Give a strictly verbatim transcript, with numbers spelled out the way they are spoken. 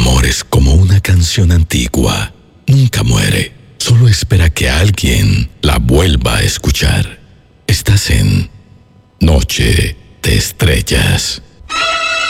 amor es como una canción antigua. Nunca muere. Solo espera que alguien la vuelva a escuchar. Estás en Noche de Estrellas.